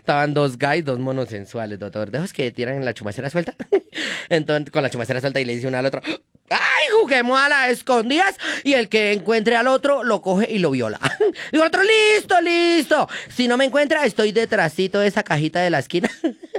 Estaban dos guys, dos monos sensuales, doctor, de esos que tiran la chumacera suelta. Entonces, con la chumacera suelta y le dice uno al otro, ¡ay, juguemos a las escondidas! Y el que encuentre al otro lo coge y lo viola. Y el otro, listo, listo. Si no me encuentra, estoy detrásito de esa cajita de la esquina.